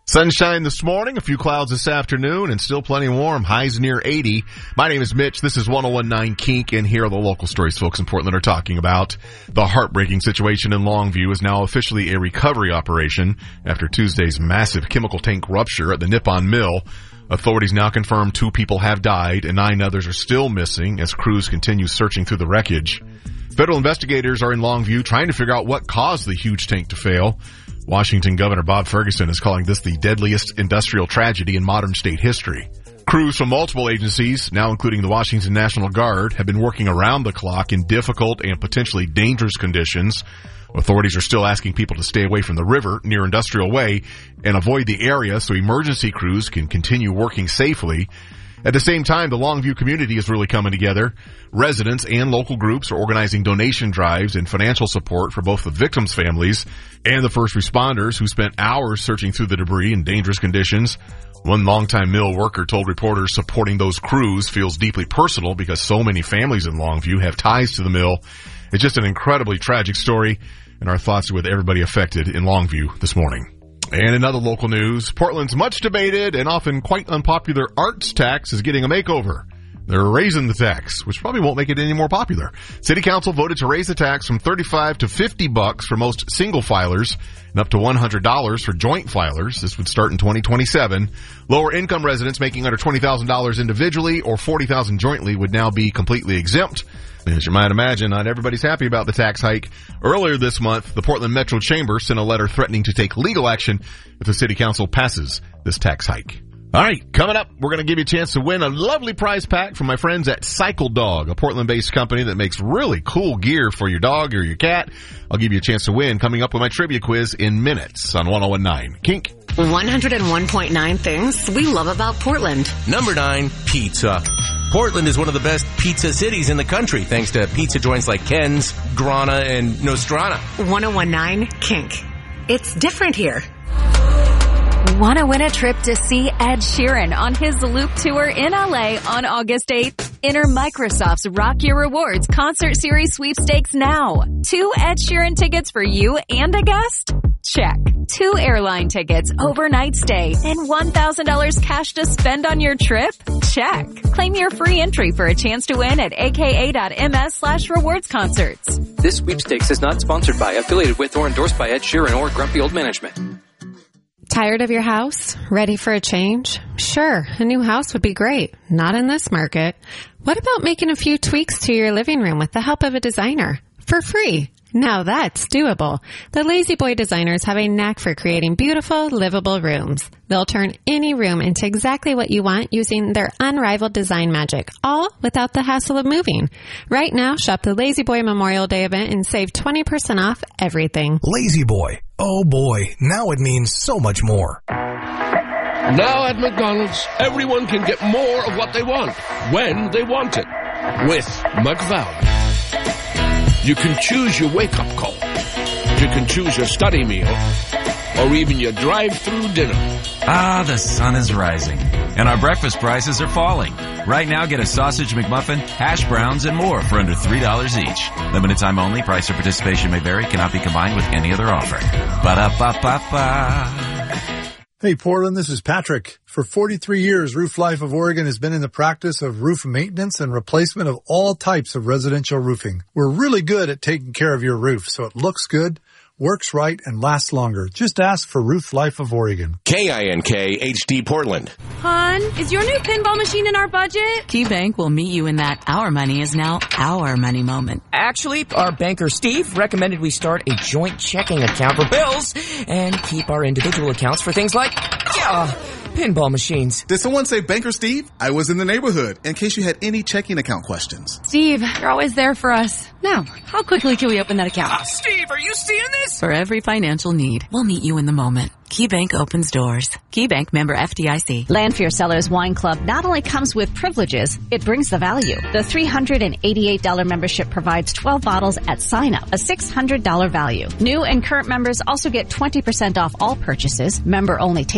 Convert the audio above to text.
Sunshine this morning, a few clouds this afternoon, and still plenty warm. Highs near 80. My name is Mitch. This is 101.9 Kink, and here are the local stories folks in Portland are talking about. The heartbreaking situation in Longview is now officially a recovery operation after Tuesday's massive chemical tank rupture at the Nippon Mill. Authorities now confirm 2 people have died and 9 others are still missing as crews continue searching through the wreckage. Federal investigators are in Longview trying to figure out what caused the huge tank to fail. Washington Governor Bob Ferguson is calling this the deadliest industrial tragedy in modern state history. Crews from multiple agencies, now including the Washington National Guard, have been working around the clock in difficult and potentially dangerous conditions. Authorities are still asking people to stay away from the river near Industrial Way and avoid the area so emergency crews can continue working safely. At the same time, the Longview community is really coming together. Residents and local groups are organizing donation drives and financial support for both the victims' families and the first responders who spent hours searching through the debris in dangerous conditions. One longtime mill worker told reporters supporting those crews feels deeply personal because so many families in Longview have ties to the mill. It's just an incredibly tragic story, and our thoughts are with everybody affected in Longview this morning. And in other local news, Portland's much debated and often quite unpopular arts tax is getting a makeover. They're raising the tax, which probably won't make it any more popular. City Council voted to raise the tax from $35 to $50 for most single filers and up to $100 for joint filers. This would start in 2027. Lower income residents making under $20,000 individually or $40,000 jointly would now be completely exempt. As you might imagine, not everybody's happy about the tax hike. Earlier this month, the Portland Metro Chamber sent a letter threatening to take legal action if the City Council passes this tax hike. All right, coming up, we're going to give you a chance to win a lovely prize pack from my friends at Cycle Dog, a Portland-based company that makes really cool gear for your dog or your cat. I'll give you a chance to win coming up with my trivia quiz in minutes on 101.9 Kink. 101.9 things we love about Portland. Number 9, pizza. Portland is one of the best pizza cities in the country, thanks to pizza joints like Ken's, Grana, and Nostrana. 101.9 Kink. It's different here. Want to win a trip to see Ed Sheeran on his Loop Tour in LA on August 8th? Enter Microsoft's Rock Your Rewards Concert Series sweepstakes now. 2 Ed Sheeran tickets for you and a guest? Check. 2 airline tickets, overnight stay, and $1,000 cash to spend on your trip? Check. Claim your free entry for a chance to win at aka.ms/rewardsconcerts. This sweepstakes is not sponsored by, affiliated with, or endorsed by Ed Sheeran or Grumpy Old Management. Tired of your house? Ready for a change? Sure, a new house would be great. Not in this market. What about making a few tweaks to your living room with the help of a designer? For free. Now that's doable. The Lazy Boy designers have a knack for creating beautiful, livable rooms. They'll turn any room into exactly what you want using their unrivaled design magic, all without the hassle of moving. Right now, shop the Lazy Boy Memorial Day event and save 20% off everything. Lazy Boy. Oh boy, now it means so much more. Now at McDonald's, everyone can get more of what they want, when they want it, with McValue. You can choose your wake-up call. You can choose your study meal, or even your drive-through dinner. Ah, the sun is rising, and our breakfast prices are falling. Right now, get a sausage McMuffin, hash browns, and more for under $3 each. Limited time only. Price or participation may vary. Cannot be combined with any other offer. Ba-da-ba-ba-ba. Hey, Portland, this is Patrick. For 43 years, Roof Life of Oregon has been in the practice of roof maintenance and replacement of all types of residential roofing. We're really good at taking care of your roof so it looks good, works right, and lasts longer. Just ask for Roof Life of Oregon. KINK HD Portland. Hon, is your new pinball machine in our budget? KeyBank will meet you in that our money is now our money moment. Actually, our banker Steve recommended we start a joint checking account for bills and keep our individual accounts for things like, pinball machines. Did someone say Banker Steve? I was in the neighborhood in case you had any checking account questions. Steve, you're always there for us. Now, how quickly can we open that account? Steve, are you seeing this? For every financial need, we'll meet you in the moment. KeyBank opens doors. KeyBank, member FDIC. Lanphier Sellers Wine Club not only comes with privileges, it brings the value. The $388 membership provides 12 bottles at sign up, a $600 value. New and current members also get 20% off all purchases. Member only